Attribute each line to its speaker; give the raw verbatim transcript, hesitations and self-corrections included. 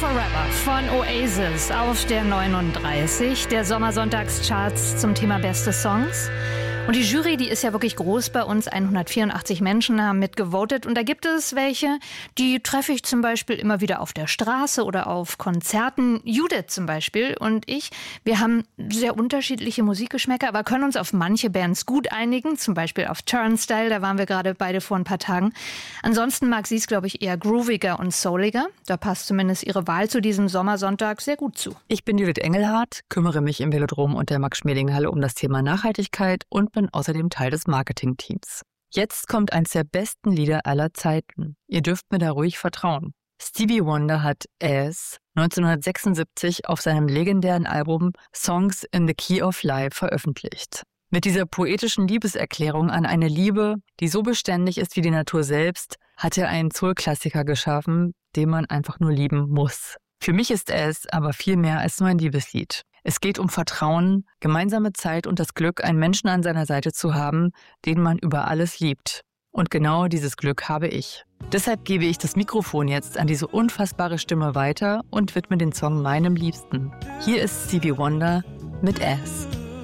Speaker 1: Forever von Oasis auf der neununddreißig der Sommersonntagscharts zum Thema beste Songs. Und die Jury, die ist ja wirklich groß bei uns. hundertvierundachtzig Menschen haben mitgevotet. Und da gibt es welche, die treffe ich zum Beispiel immer wieder auf der Straße oder auf Konzerten. Judith zum Beispiel und ich, wir haben sehr unterschiedliche Musikgeschmäcker, aber können uns auf manche Bands gut einigen. Zum Beispiel auf Turnstile, da waren wir gerade beide vor ein paar Tagen. Ansonsten mag sie es, glaube ich, eher grooviger und souliger. Da passt zumindest ihre Wahl zu diesem Sommersonntag sehr gut zu.
Speaker 2: Ich bin Judith Engelhardt, kümmere mich im Velodrom und der Max-Schmeling-Halle um das Thema Nachhaltigkeit und bin außerdem Teil des Marketingteams. Jetzt kommt eins der besten Lieder aller Zeiten. Ihr dürft mir da ruhig vertrauen. Stevie Wonder hat As neunzehnhundertsechsundsiebzig auf seinem legendären Album Songs in the Key of Life veröffentlicht. Mit dieser poetischen Liebeserklärung an eine Liebe, die so beständig ist wie die Natur selbst, hat er einen Soul-Klassiker geschaffen, den man einfach nur lieben muss. Für mich ist es aber viel mehr als nur ein Liebeslied. Es geht um Vertrauen, gemeinsame Zeit und das Glück, einen Menschen an seiner Seite zu haben, den man über alles liebt. Und genau dieses Glück habe ich. Deshalb gebe ich das Mikrofon jetzt an diese unfassbare Stimme weiter und widme den Song meinem Liebsten. Hier ist Stevie Wonder mit As.